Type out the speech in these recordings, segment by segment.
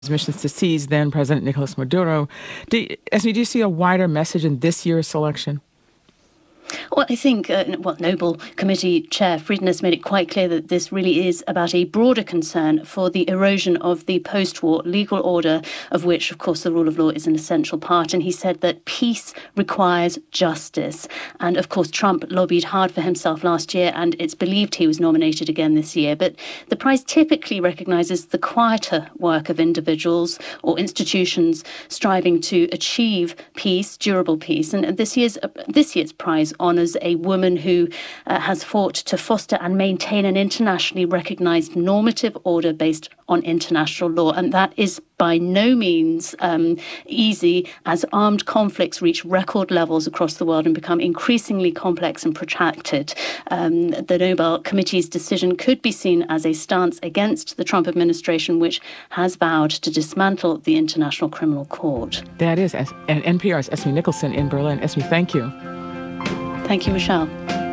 missions to seize then President Nicolas Maduro. Do you see a wider message in this year's selection? Well, I think Nobel Committee Chair Frieden has made it quite clear that this really is about a broader concern for the erosion of the post-war legal order, of which, of course, the rule of law is an essential part. And he said that peace requires justice. And, of course, Trump lobbied hard for himself last year, and it's believed he was nominated again this year. But the prize typically recognises the quieter work of individuals or institutions striving to achieve peace, durable peace. And this year's prize honours a woman who has fought to foster and maintain an internationally recognised normative order based on international law. And that is by no means easy, as armed conflicts reach record levels across the world and become increasingly complex and protracted. The Nobel Committee's decision could be seen as a stance against the Trump administration, which has vowed to dismantle the International Criminal Court. That is NPR's Esme Nicholson in Berlin. Esme, thank you. Thank you, Michelle.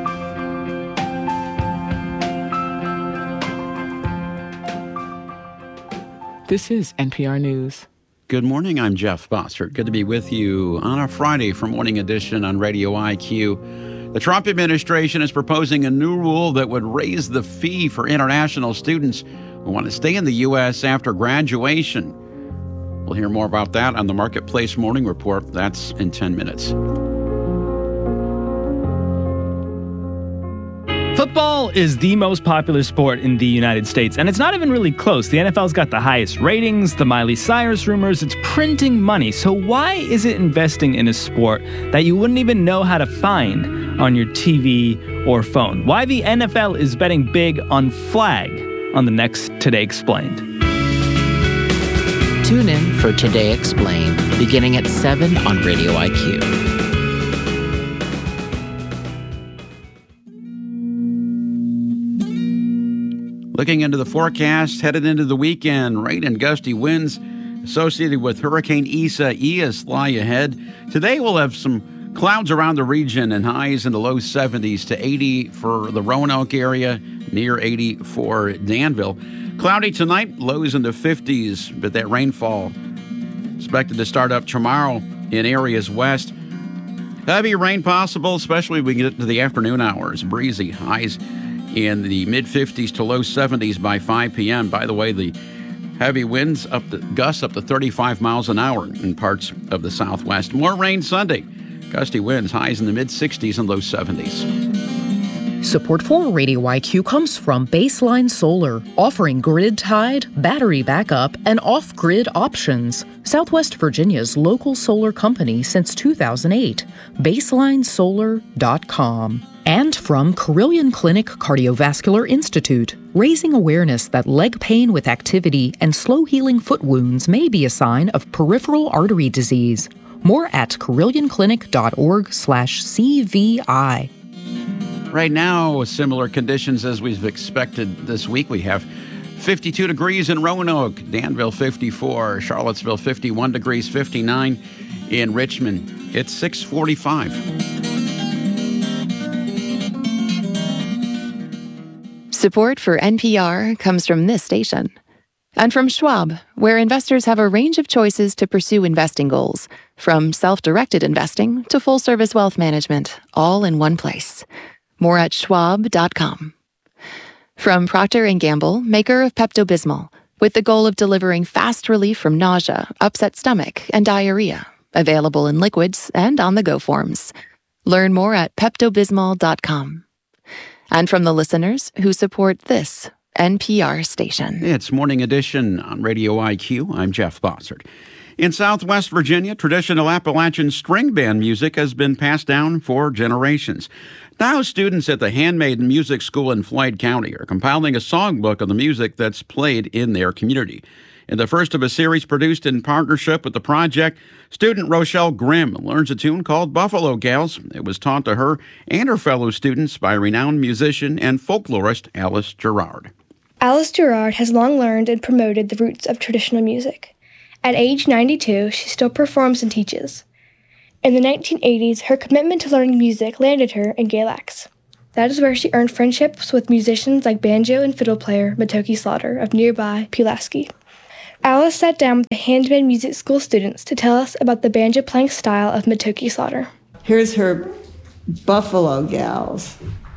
This is NPR News. Good morning, I'm Jeff Bossert. Good to be with you on a Friday for Morning Edition on Radio IQ. The Trump administration is proposing a new rule that would raise the fee for international students who want to stay in the U.S. after graduation. We'll hear more about that on the Marketplace Morning Report. That's in 10 minutes. Football is the most popular sport in the United States, and it's not even really close. The NFL's got the highest ratings, the Miley Cyrus rumors, it's printing money. So why is it investing in a sport that you wouldn't even know how to find on your TV or phone? Why the NFL is betting big on flag on the next Today Explained. Tune in for Today Explained, beginning at 7 on Radio IQ. Looking into the forecast, headed into the weekend, rain and gusty winds associated with Hurricane Isaias lie ahead. Today we'll have some clouds around the region and highs in the low 70s to 80 for the Roanoke area, near 80 for Danville. Cloudy tonight, lows in the 50s, but that rainfall expected to start up tomorrow in areas west. Heavy rain possible, especially when we get to the afternoon hours. Breezy highs in the mid-50s to low 70s by 5 p.m. By the way, the heavy winds gusts up to 35 miles an hour in parts of the southwest. More rain Sunday. Gusty winds, highs in the mid-60s and low 70s. Support for Radio IQ comes from Baseline Solar, offering grid-tied, battery backup, and off-grid options. Southwest Virginia's local solar company since 2008. BaselineSolar.com. And from Carilion Clinic Cardiovascular Institute, raising awareness that leg pain with activity and slow-healing foot wounds may be a sign of peripheral artery disease. More at carillionclinic.org/CVI. Right now, similar conditions as we've expected this week. We have 52 degrees in Roanoke, Danville 54, Charlottesville 51 degrees, 59 in Richmond. It's 6:45. Support for NPR comes from this station. And from Schwab, where investors have a range of choices to pursue investing goals, from self-directed investing to full-service wealth management, all in one place. More at schwab.com. From Procter & Gamble, maker of Pepto-Bismol, with the goal of delivering fast relief from nausea, upset stomach, and diarrhea. Available in liquids and on-the-go forms. Learn more at peptobismol.com. And from the listeners who support this NPR station. It's Morning Edition on Radio IQ. I'm Jeff Bossert. In Southwest Virginia, traditional Appalachian string band music has been passed down for generations. Now students at the Handmade Music School in Floyd County are compiling a songbook of the music that's played in their community. In the first of a series produced in partnership with the project, student Rochelle Grimm learns a tune called Buffalo Gals. It was taught to her and her fellow students by renowned musician and folklorist Alice Gerard. Alice Gerard has long learned and promoted the roots of traditional music. At age 92, she still performs and teaches. In the 1980s, her commitment to learning music landed her in Galax. That is where she earned friendships with musicians like banjo and fiddle player Matoki Slaughter of nearby Pulaski. Alice sat down with the Handmade Music School students to tell us about the banjo playing style of Matoki Slaughter. Here's her Buffalo Gals.